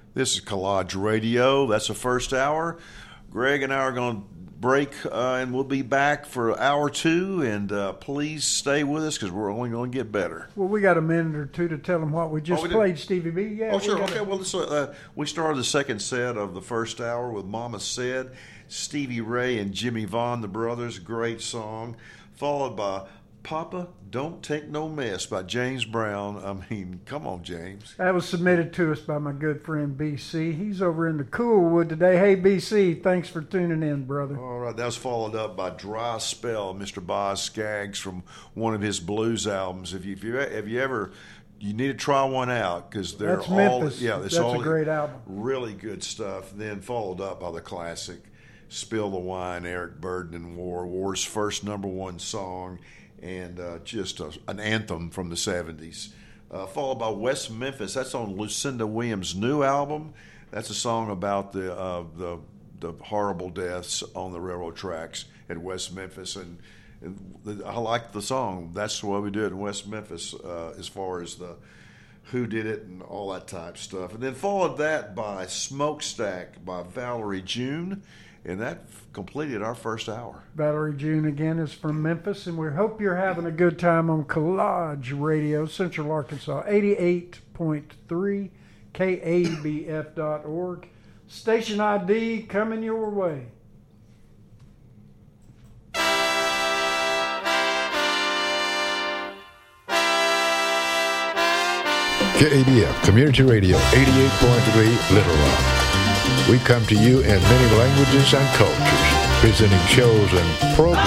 This is Collage Radio. That's the first hour. Greg and I are going to break, and we'll be back for hour two. And please stay with us because we're only going to get better. Well, we got a minute or two to tell them what we just played, Stevie B. Yeah. Oh, sure. Okay. Well, we started the second set of the first hour with Mama Said, Stevie Ray and Jimmy Vaughn, the brothers. Great song. Followed by Papa Don't Take No Mess by James Brown. I mean, come on, James. That was submitted to us by my good friend BC. He's over in the Coolwood today. Hey, BC, thanks for tuning in, brother. All right, that was followed up by Dry Spell, Mr. Boz Scaggs from one of his blues albums. If you ever, you need to try one out because they're That's Memphis. That's a great album. Really good stuff. Then followed up by the classic Spill the Wine, Eric Burdon and War's first #1 song. And just an anthem from the 70s. Followed by West Memphis. That's on Lucinda Williams' new album. That's a song about the horrible deaths on the railroad tracks at West Memphis. And I like the song. That's the way we do it in West Memphis as far as the who did it and all that type stuff. And then followed that by Smokestack by Valerie June. And that completed our first hour. Valerie June, again, is from Memphis, and we hope you're having a good time on Collage Radio, Central Arkansas, 88.3, KABF.org. Station ID coming your way. KABF Community Radio, 88.3, Little Rock. We come to you in many languages and cultures, presenting shows and programs